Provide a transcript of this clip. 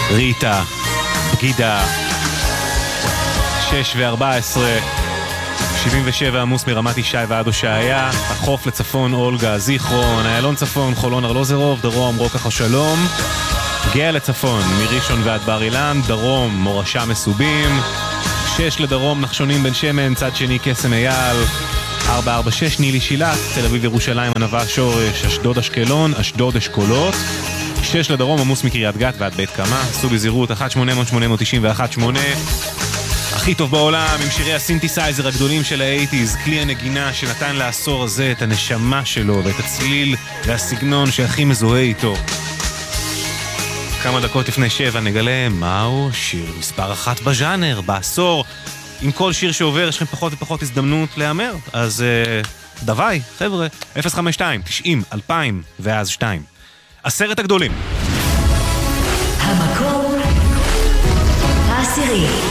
ריטה, בגידה, 6:14, 77 עמוס מרמת ישי ועד הושעיה, החוף לצפון אולגה, זיכרון, איילון צפון, חולון ארלוזרוב, דרום רוקח השלום, גאה לצפון, מראשון ועד בר אילן, דרום מורשה מסובים, 6 לדרום נחשונים בן שמן, צד שני קסם אייל, 446 נילי שילת, תל אביב ירושלים ענבה שורש, אשדוד אשקלון, אשדוד אשכולות, 6 לדרום עמוס מקריית גת ועד בית קמה, סעו בזהירות 1-800-891-8, הכי טוב בעולם עם שירי הסינתסייזר הגדולים של ה-80s, כלי הנגינה שנתן לעשור הזה את הנשמה שלו ואת הצליל והסגנון שהכי מזוהה איתו. כמה דקות לפני 7 נגלה מהו שיר מספר 1 בז'אנר, בעשור. עם כל שיר שעובר יש לכם פחות ופחות הזדמנות להיאמר, אז דווי, חבר'ה, 052, 90, 2000 ואז 2. 10 הגדולים. המקום העשירי.